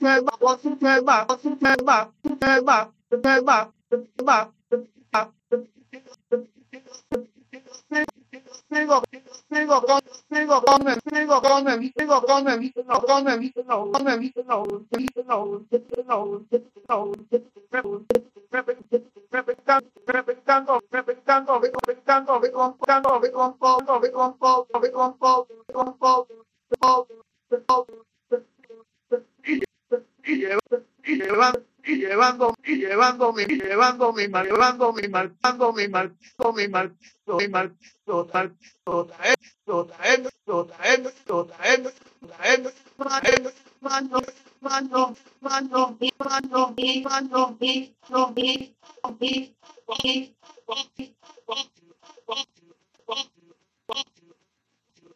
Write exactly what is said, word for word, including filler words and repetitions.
sigo, sigo con, sigo con el, sigo con el, sigo con el, sigo con el, sigo con el, sigo, sigo, sigo, sigo, replicando, replicando, replicando, replicando, replicando, replicando, replicando, replicando, y llevando, y llevando, y llevando mi, llevando mi mal, llevando mi mal, llevando mi mal, mi mal, mi mal, total, total, total, total, total, total, mano, mano, mano, mano, mano, mano, mano, mano,